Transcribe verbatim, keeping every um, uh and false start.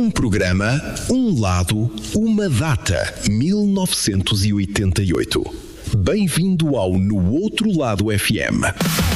Um programa, um lado, uma data, mil novecentos e oitenta e oito. Bem-vindo ao No Outro Lado F M.